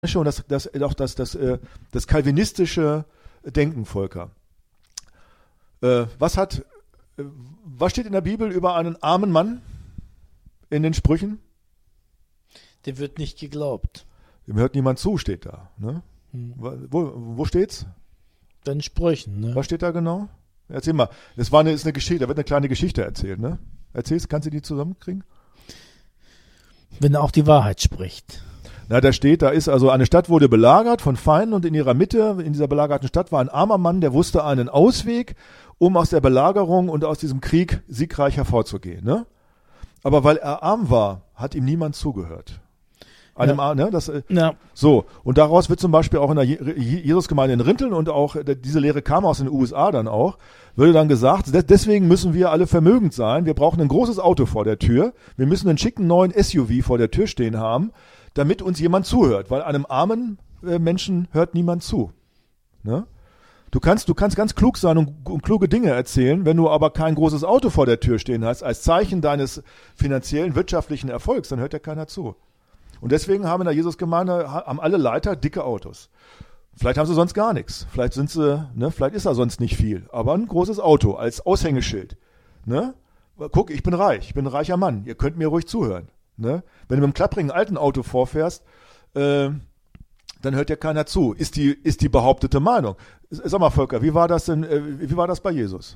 und das calvinistische Denken, Volker. Was steht in der Bibel über einen armen Mann in den Sprüchen? Dem wird nicht geglaubt. Dem hört niemand zu, steht da. Ne? Wo steht's? Bei den Sprüchen. Ne? Was steht da genau? Erzähl mal. Ist eine Geschichte, da wird eine kleine Geschichte erzählt. Ne? Kannst du die zusammenkriegen? Wenn er auch die Wahrheit spricht. Na, da ist also eine Stadt wurde belagert von Feinden und in ihrer Mitte, in dieser belagerten Stadt, war ein armer Mann, der wusste einen Ausweg, um aus der Belagerung und aus diesem Krieg siegreich hervorzugehen. Ne? Aber weil er arm war, hat ihm niemand zugehört. So, und daraus wird zum Beispiel auch in der Jesusgemeinde in Rinteln und auch diese Lehre kam aus den USA dann auch, würde dann gesagt, deswegen müssen wir alle vermögend sein, wir brauchen ein großes Auto vor der Tür, wir müssen einen schicken neuen SUV vor der Tür stehen haben, damit uns jemand zuhört, weil einem armen Menschen hört niemand zu. Ne? Du kannst ganz klug sein und kluge Dinge erzählen, wenn du aber kein großes Auto vor der Tür stehen hast, als Zeichen deines finanziellen, wirtschaftlichen Erfolgs, dann hört dir keiner zu. Und deswegen haben in der Jesusgemeinde alle Leiter dicke Autos. Vielleicht haben sie sonst gar nichts. Vielleicht ist da sonst nicht viel. Aber ein großes Auto als Aushängeschild. Ne? Guck, ich bin reich. Ich bin ein reicher Mann. Ihr könnt mir ruhig zuhören. Ne? Wenn du mit einem klapprigen alten Auto vorfährst, dann hört dir keiner zu. Ist die behauptete Meinung. Sag mal, Volker, wie war das bei Jesus?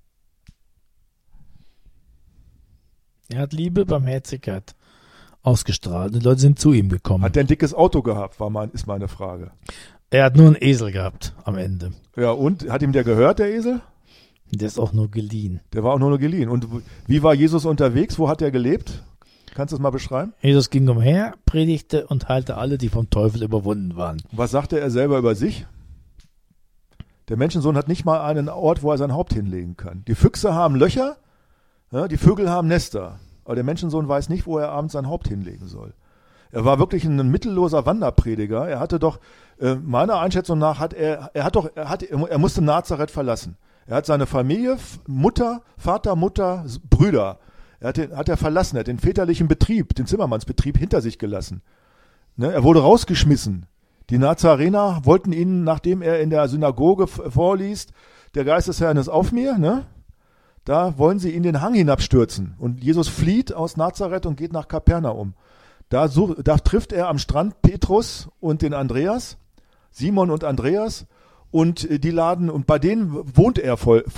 Er hat Liebe, Barmherzigkeit ausgestrahlt. Die Leute sind zu ihm gekommen. Hat der ein dickes Auto gehabt, ist meine Frage. Er hat nur einen Esel gehabt am Ende. Ja, und? Hat ihm der gehört, der Esel? Der ist auch nur geliehen. Der war auch nur geliehen. Und wie war Jesus unterwegs? Wo hat er gelebt? Kannst du es mal beschreiben? Jesus ging umher, predigte und heilte alle, die vom Teufel überwunden waren. Was sagte er selber über sich? Der Menschensohn hat nicht mal einen Ort, wo er sein Haupt hinlegen kann. Die Füchse haben Löcher, ja, die Vögel haben Nester. Aber der Menschensohn weiß nicht, wo er abends sein Haupt hinlegen soll. Er war wirklich ein mittelloser Wanderprediger. Er hatte doch, meiner Einschätzung nach, er musste Nazareth verlassen. Er hat seine Familie, Vater, Mutter, Brüder, hat er verlassen. Er hat den väterlichen Betrieb, den Zimmermannsbetrieb hinter sich gelassen. Ne? Er wurde rausgeschmissen. Die Nazarener wollten ihn, nachdem er in der Synagoge vorliest, der Geist des Herrn ist auf mir, ne? Da wollen sie ihn den Hang hinabstürzen. Und Jesus flieht aus Nazareth und geht nach Kapernaum. Da trifft er am Strand Petrus und den Andreas, Simon und Andreas, und und bei denen wohnt er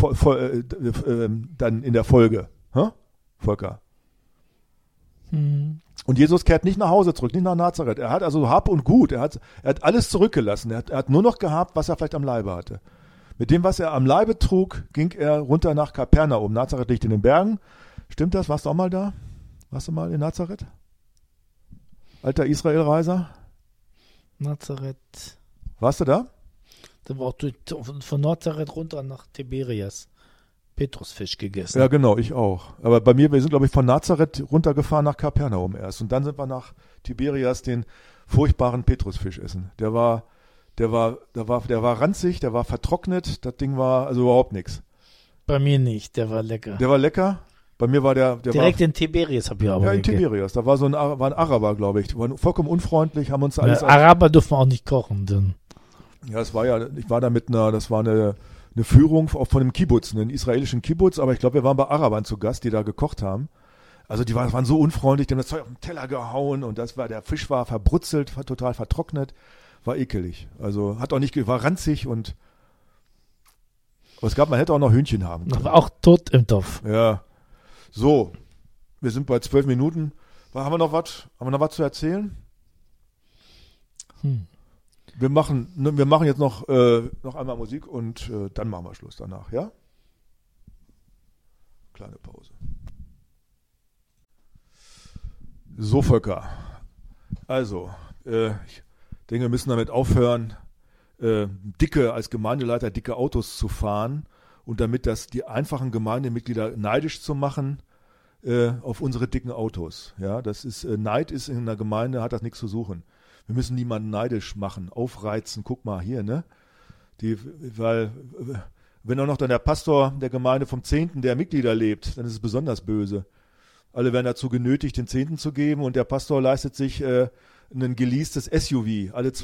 dann in der Folge. Volker. Und Jesus kehrt nicht nach Hause zurück, nicht nach Nazareth. Er hat also Hab und Gut, er hat alles zurückgelassen. Er hat nur noch gehabt, was er vielleicht am Leibe hatte. Mit dem, was er am Leibe trug, ging er runter nach Kapernaum. Nazareth liegt in den Bergen. Stimmt das? Warst du auch mal da? Warst du mal in Nazareth? Alter Israelreiser? Nazareth. Warst du da? Da war auch von Nazareth runter nach Tiberias. Petrusfisch gegessen. Ja, genau, ich auch. Aber wir sind, glaube ich, von Nazareth runtergefahren nach Kapernaum erst. Und dann sind wir nach Tiberias den furchtbaren Petrusfisch essen. Der war ranzig, der war vertrocknet, das Ding war also überhaupt nichts. Bei mir nicht, der war lecker. Der war lecker? Bei mir war der direkt in Tiberias habe ich aber. Ja, in Tiberias. Da war war ein Araber, glaube ich. Die waren vollkommen unfreundlich, haben uns alles. Araber dürfen auch nicht kochen, denn. Ja, ich war da das war eine Führung auch von einem Kibbutz, einem israelischen Kibbutz, aber ich glaube, wir waren bei Arabern zu Gast, die da gekocht haben. Also die waren so unfreundlich, die haben das Zeug auf den Teller gehauen und der Fisch war verbrutzelt, war total vertrocknet. War ekelig. Also war ranzig aber man hätte auch noch Hühnchen haben können. War auch tot im Topf. Ja. So, wir sind bei 12 Minuten. Haben wir noch was zu erzählen? Wir machen jetzt noch einmal Musik und dann machen wir Schluss danach, ja? Kleine Pause. So, Volker. Also, ich denke, wir müssen damit aufhören, als Gemeindeleiter dicke Autos zu fahren und damit die einfachen Gemeindemitglieder neidisch zu machen auf unsere dicken Autos. Ja, Neid ist in einer Gemeinde, hat das nichts zu suchen. Wir müssen niemanden neidisch machen, aufreizen. Guck mal hier, ne? Weil wenn auch noch dann der Pastor der Gemeinde vom Zehnten der Mitglieder lebt, dann ist es besonders böse. Alle werden dazu genötigt, den Zehnten zu geben und der Pastor leistet sich ein geleastes SUV. Alle